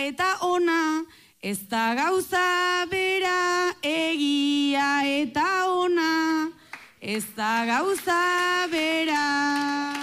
eta ona, ez da gauza bera, egia eta ona, ez da gauza bera.